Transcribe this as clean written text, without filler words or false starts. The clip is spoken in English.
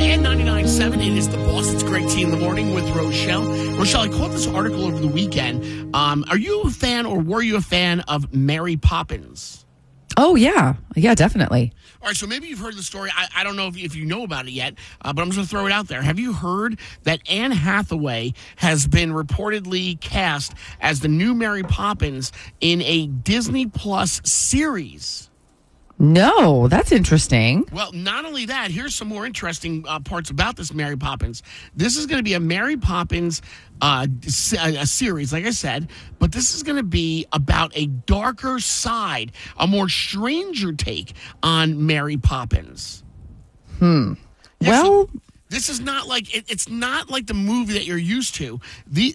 and 99.7, it is the boss. It's Greg T in the morning with Rochelle. Rochelle, I caught this article over the weekend. Are you a fan or were you a fan of Mary Poppins? Oh, yeah. Yeah, definitely. All right, so maybe you've heard the story. I don't know if you know about it yet, but I'm just going to throw it out there. Have you heard that Anne Hathaway has been reportedly cast as the new Mary Poppins in a Disney Plus series? No, that's interesting. Well, not only that, here's some more interesting parts about this Mary Poppins. This is going to be a Mary Poppins a series, like I said, but this is going to be about a darker side, a more stranger take on Mary Poppins. Well, this is not like it's not like the movie that you're used to.